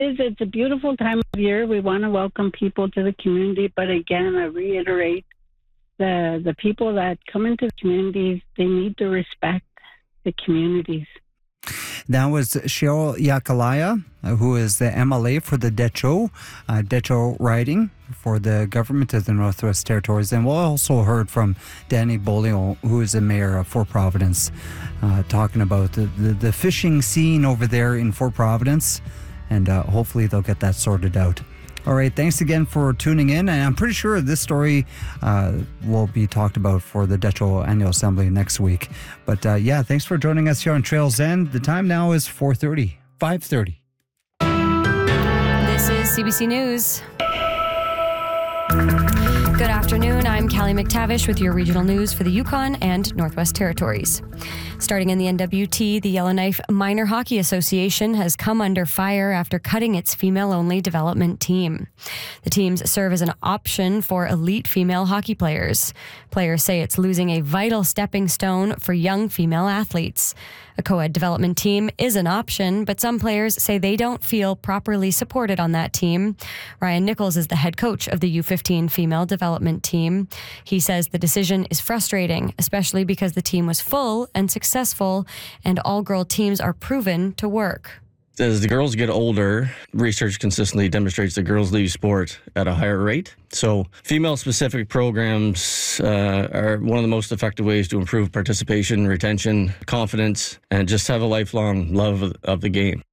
It's a beautiful time of year. We want to welcome people to the community, but again, I reiterate the people that come into the communities, they need to respect the communities. That was Cheryl Yakalaya, who is the MLA for the Decho riding for the government of the Northwest Territories. And we also heard from Danny Beaulieu, who is the mayor of Fort Providence, talking about the fishing scene over there in Fort Providence. And hopefully they'll get that sorted out. All right, thanks again for tuning in. And I'm pretty sure this story will be talked about for the Decho Annual Assembly next week. But thanks for joining us here on Trails End. The time now is 5:30. This is CBC News. Good afternoon. I'm Callie McTavish with your regional news for the Yukon and Northwest Territories. Starting in the NWT, the Yellowknife Minor Hockey Association has come under fire after cutting its female-only development team. The teams serve as an option for elite female hockey players. Players say it's losing a vital stepping stone for young female athletes. A co-ed development team is an option, but some players say they don't feel properly supported on that team. Ryan Nichols is the head coach of the U15 female development team. He says the decision is frustrating, especially because the team was full and successful, and all-girl teams are proven to work. As the girls get older, research consistently demonstrates that girls leave sport at a higher rate. So female-specific programs are one of the most effective ways to improve participation, retention, confidence, and just have a lifelong love of the game.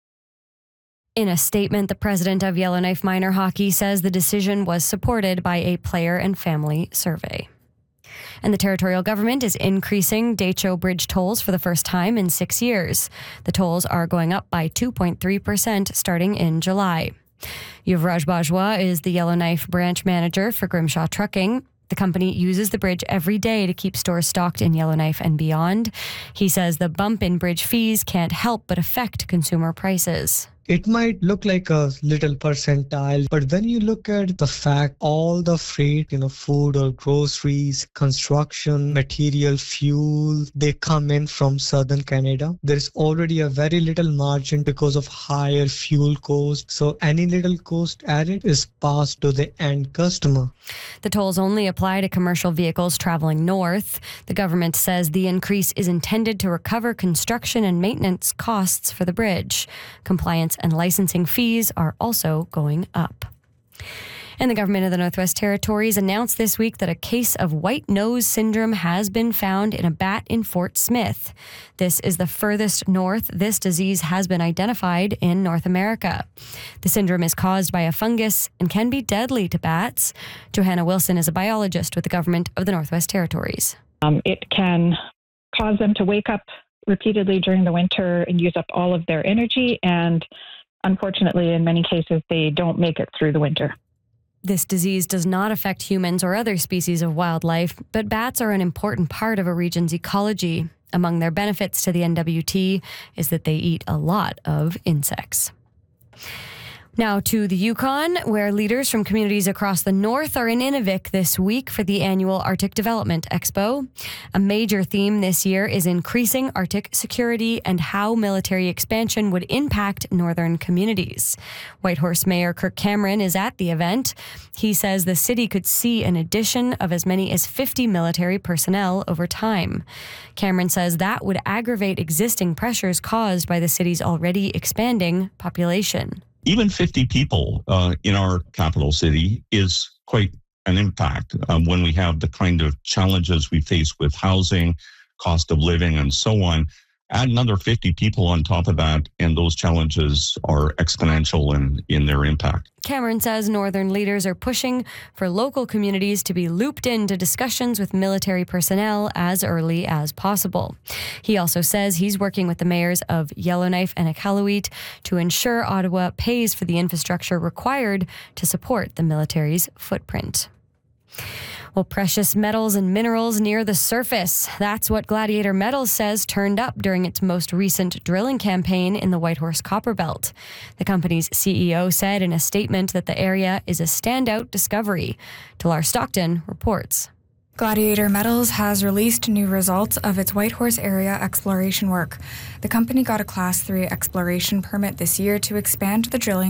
In a statement, the president of Yellowknife Minor Hockey says the decision was supported by a player and family survey. And the territorial government is increasing Decho Bridge tolls for the first time in 6 years. The tolls are going up by 2.3% starting in July. Yuvraj Bajwa is the Yellowknife branch manager for Grimshaw Trucking. The company uses the bridge every day to keep stores stocked in Yellowknife and beyond. He says the bump in bridge fees can't help but affect consumer prices. It might look like a little percentile, but when you look at the fact, all the freight, food or groceries, construction, material, fuel, they come in from southern Canada. There's already a very little margin because of higher fuel cost. So any little cost added is passed to the end customer. The tolls only apply to commercial vehicles traveling north. The government says the increase is intended to recover construction and maintenance costs for the bridge. Compliance and licensing fees are also going up. And the government of the Northwest Territories announced this week that a case of white nose syndrome has been found in a bat in Fort Smith. This is the furthest north this disease has been identified in North America. The syndrome is caused by a fungus and can be deadly to bats. Johanna Wilson is a biologist with the government of the Northwest Territories. It can cause them to wake up repeatedly during the winter and use up all of their energy, and unfortunately, in many cases, they don't make it through the winter. This disease does not affect humans or other species of wildlife, but bats are an important part of a region's ecology. Among their benefits to the NWT is that they eat a lot of insects. Now to the Yukon, where leaders from communities across the north are in Inuvik this week for the annual Arctic Development Expo. A major theme this year is increasing Arctic security and how military expansion would impact northern communities. Whitehorse Mayor Kirk Cameron is at the event. He says the city could see an addition of as many as 50 military personnel over time. Cameron says that would aggravate existing pressures caused by the city's already expanding population. Even 50 people in our capital city is quite an impact when we have the kind of challenges we face with housing, cost of living, and so on. Add another 50 people on top of that, and those challenges are exponential in their impact. Cameron says northern leaders are pushing for local communities to be looped into discussions with military personnel as early as possible. He also says he's working with the mayors of Yellowknife and Iqaluit to ensure Ottawa pays for the infrastructure required to support the military's footprint. Well, precious metals and minerals near the surface. That's what Gladiator Metals says turned up during its most recent drilling campaign in the Whitehorse Copper Belt. The company's CEO said in a statement that the area is a standout discovery. Talar Stockton reports. Gladiator Metals has released new results of its Whitehorse area exploration work. The company got a Class 3 exploration permit this year to expand the drilling